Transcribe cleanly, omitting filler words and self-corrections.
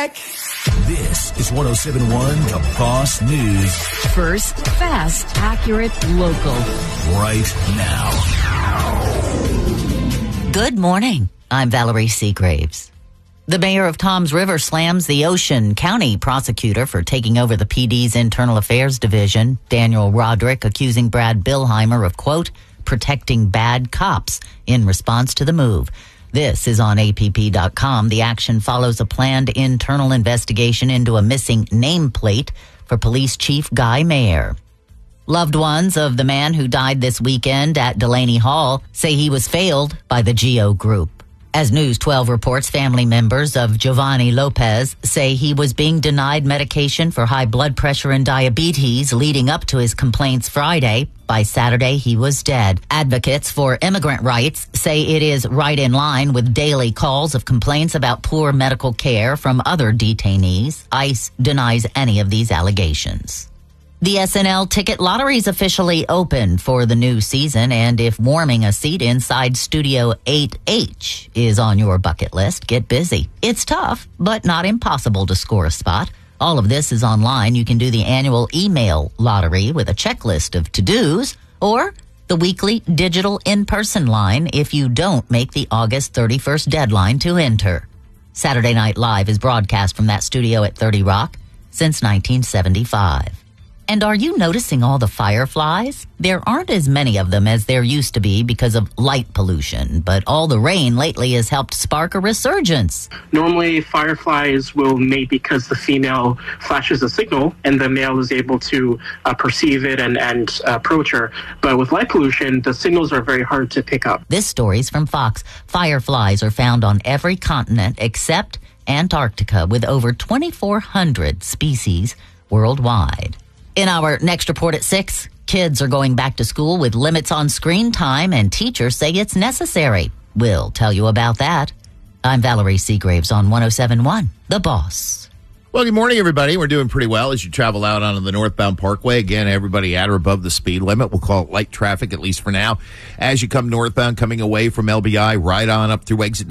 This is 107.1 The Boss News. First, fast, accurate, local. Right now. Good morning. I'm Valerie Seagraves. The mayor of Toms River slams the Ocean County prosecutor for taking over the PD's Internal Affairs Division. Daniel Roderick accusing Brad Billheimer of, quote, protecting bad cops in response to the move. This is on APP.com. The action follows a planned internal investigation into a missing nameplate for Police Chief Guy Mayer. Loved ones of the man who died this weekend at Delaney Hall say he was failed by the GEO Group. As News 12 reports, family members of Giovanni Lopez say he was being denied medication for high blood pressure and diabetes leading up to his complaints Friday. By Saturday, he was dead. Advocates for immigrant rights say it is right in line with daily calls of complaints about poor medical care from other detainees. ICE denies any of these allegations. The SNL ticket lottery is officially open for the new season, and if warming a seat inside Studio 8H is on your bucket list, get busy. It's tough, but not impossible to score a spot. All of this is online. You can do the annual email lottery with a checklist of to-dos, or the weekly digital in-person line if you don't make the August 31st deadline to enter. Saturday Night Live is broadcast from that studio at 30 Rock since 1975. And are you noticing all the fireflies? There aren't as many of them as there used to be because of light pollution, but all the rain lately has helped spark a resurgence. Normally, fireflies will mate because the female flashes a signal and the male is able to perceive it and approach her. But with light pollution, the signals are very hard to pick up. This story's from Fox. Fireflies are found on every continent except Antarctica, with over 2,400 species worldwide. In our next report at 6, kids are going back to school with limits on screen time, and teachers say it's necessary. We'll tell you about that. I'm Valerie Seagraves on 107.1 The Boss. Well, good morning, everybody. We're doing pretty well as you travel out onto the northbound parkway. Again, everybody at or above the speed limit. We'll call it light traffic, at least for now. As you come northbound, coming away from LBI, right on up through exit